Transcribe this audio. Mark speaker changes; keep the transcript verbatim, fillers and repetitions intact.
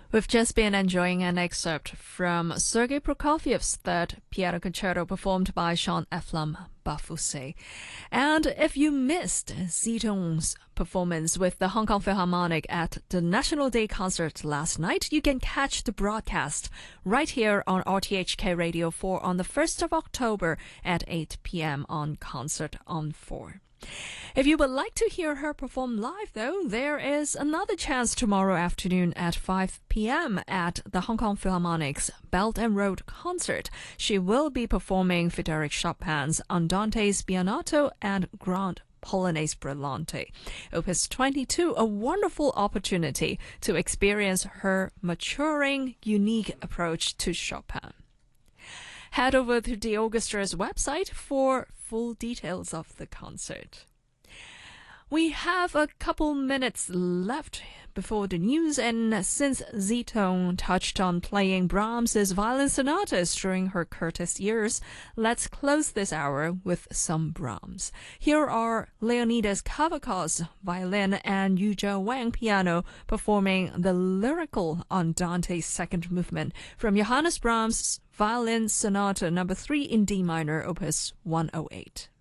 Speaker 1: We've just been enjoying an excerpt from Sergei Prokofiev's third piano concerto performed by Jean Ephraim Barfussé. And if you missed Zitong's performance with the Hong Kong Philharmonic at the National Day concert last night, you can catch the broadcast right here on R T H K Radio four on the first of October at eight p.m. on Concert on four. If you would like to hear her perform live, though, there is another chance tomorrow afternoon at five p.m. at the Hong Kong Philharmonic's Belt and Road concert. She will be performing Frédéric Chopin's Andante Spianato and Grand Polonaise Brillante. Opus twenty-two, a wonderful opportunity to experience her maturing, unique approach to Chopin. Head over to the orchestra's website for full details of the concert. We have a couple minutes left before the news, and since Zitong touched on playing Brahms's violin sonatas during her Curtis years, let's close this hour with some Brahms. Here are Leonidas Kavakos violin and Yuzhou Wang piano performing the lyrical Andante's second movement from Johannes Brahms' Violin Sonata number three in D minor, opus one oh eight.